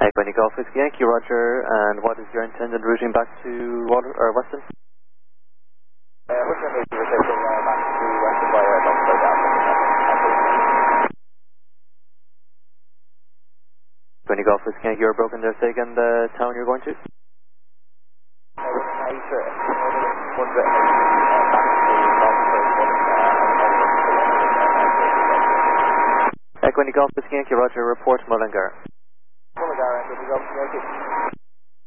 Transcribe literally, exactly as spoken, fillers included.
Echo Golf Whiskey Yankee, Roger. And what is your intended routing back to Water or Weston? Uh, Weston is requesting uh, back to Weston by uh, by down. Echo Golf Whiskey Yankee, you're broken there. Say again the town you're going to? Echo Golf Whiskey Yankee, Roger. Report Mullingar. Mullingar, Echo Golf Yankee.